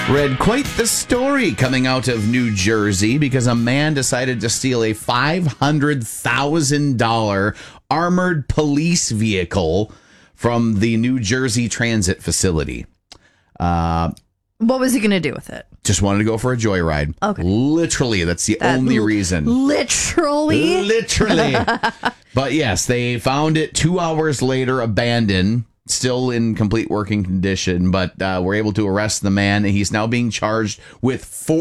Read quite the story coming out of New Jersey because a man decided to steal a $500,000 armored police vehicle from the New Jersey Transit facility. What was he going to do with it? Just wanted to go for a joyride. Okay. Literally, that's the only reason. Literally? Literally. But yes, they found it 2 hours later, abandoned. Still in complete working condition, but we're able to arrest the man. He's now being charged with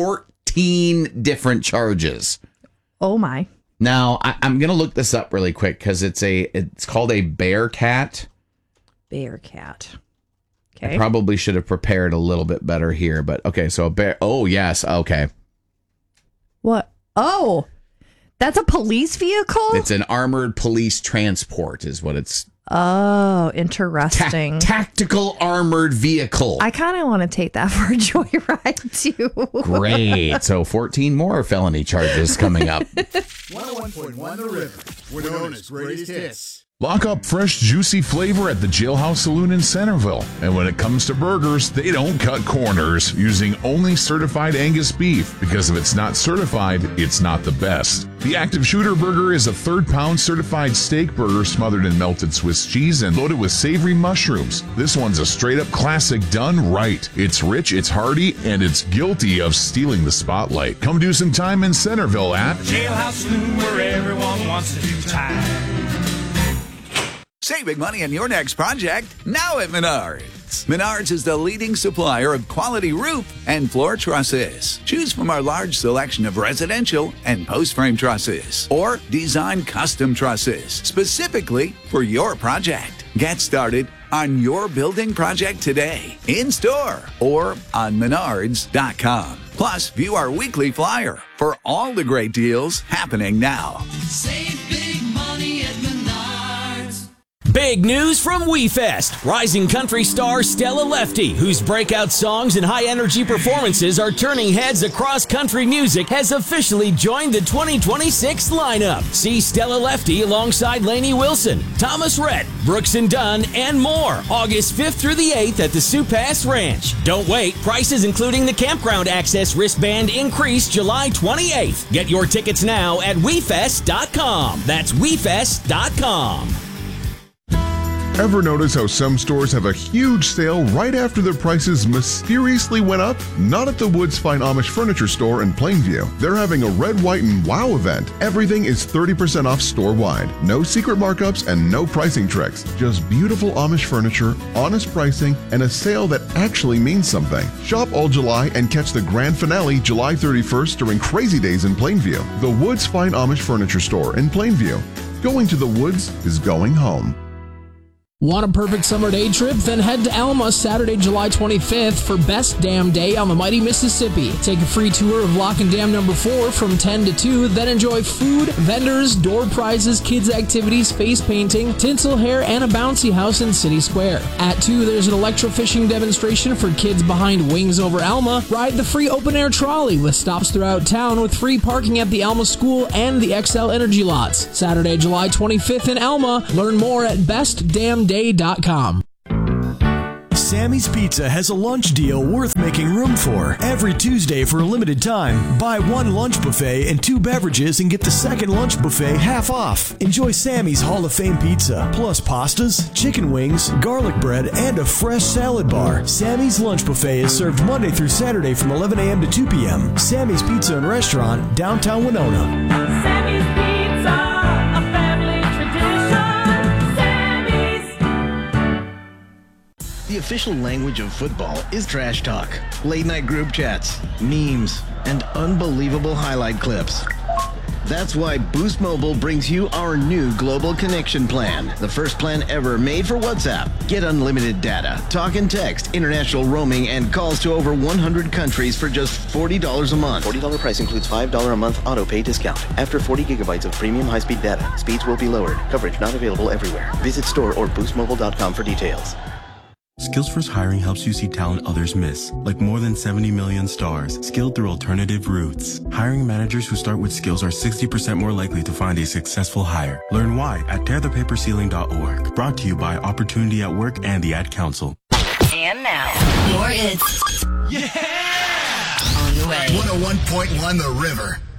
14 different charges. Oh, my. Now, I'm going to look this up really quick because it's called a Bearcat. Bearcat. Okay. I probably should have prepared a little bit better here, but okay, so a bear. Oh, yes. Okay. What? Oh, that's a police vehicle? It's an armored police transport is what it's. Oh, interesting. Tactical armored vehicle. I kind of want to take that for a joyride, too. Great. So 14 more felony charges coming up. 101.1 The River. Winona's greatest hits. Lock up fresh, juicy flavor at the Jailhouse Saloon in Centerville. And when it comes to burgers, they don't cut corners, using only certified Angus beef, because if it's not certified, it's not the best. The Active Shooter Burger is a third-pound certified steak burger smothered in melted Swiss cheese and loaded with savory mushrooms. This one's a straight-up classic done right. It's rich, it's hearty, and it's guilty of stealing the spotlight. Come do some time in Centerville at Jailhouse Saloon, where everyone wants to do time. Saving money on your next project now at Menards. Menards is the leading supplier of quality roof and floor trusses. Choose from our large selection of residential and post-frame trusses or design custom trusses specifically for your project. Get started on your building project today, in store or on Menards.com. Plus, view our weekly flyer for all the great deals happening now. Save big money at Menards. Big news from WeFest. Rising country star Stella Lefty, whose breakout songs and high-energy performances are turning heads across country music, has officially joined the 2026 lineup. See Stella Lefty alongside Lainey Wilson, Thomas Rhett, Brooks and Dunn, and more, August 5th through the 8th at the Sioux Pass Ranch. Don't wait. Prices including the campground access wristband increase July 28th. Get your tickets now at WeFest.com. That's WeFest.com. Ever notice how some stores have a huge sale right after their prices mysteriously went up? Not at the Woods Fine Amish Furniture Store in Plainview. They're having a Red, White, and Wow event. Everything is 30% off store-wide. No secret markups and no pricing tricks. Just beautiful Amish furniture, honest pricing, and a sale that actually means something. Shop all July and catch the grand finale July 31st during Crazy Days in Plainview. The Woods Fine Amish Furniture Store in Plainview. Going to the woods is going home. Want a perfect summer day trip? Then head to Alma Saturday, July 25th for Best Dam Day on the mighty Mississippi. Take a free tour of Lock and Dam number 4 from 10 to 2, then enjoy food, vendors, door prizes, kids activities, face painting, tinsel hair, and a bouncy house in City Square. At 2, there's an electrofishing demonstration for kids behind Wings Over Alma. Ride the free open-air trolley with stops throughout town with free parking at the Alma School and the XL Energy lots. Saturday, July 25th in Alma. Learn more at bestdamday.com. Sammy's Pizza has a lunch deal worth making room for. Every Tuesday for a limited time, buy one lunch buffet and 2 beverages and get the second lunch buffet half off. Enjoy Sammy's Hall of Fame pizza, plus pastas, chicken wings, garlic bread, and a fresh salad bar. Sammy's Lunch Buffet is served Monday through Saturday from 11 a.m. to 2 p.m. Sammy's Pizza and Restaurant, downtown Winona. Sammy's Pizza, a family tradition. Sammy's. The official language of football is trash talk, late night group chats, memes, and unbelievable highlight clips. That's why Boost Mobile brings you our new Global Connection plan, the first plan ever made for WhatsApp. Get unlimited data, talk and text, international roaming, and calls to over 100 countries for just $40 a month. $40 price includes $5 a month auto pay discount. After 40 gigabytes of premium high-speed data, speeds will be lowered. Coverage not available everywhere. Visit store or boostmobile.com for details. Skillsforce Hiring helps you see talent others miss, like more than 70 million stars, skilled through alternative routes. Hiring managers who start with skills are 60% more likely to find a successful hire. Learn why at tearthepaperceiling.org. Brought to you by Opportunity at Work and the Ad Council. And now, more hits. Yeah! 101.1 The River.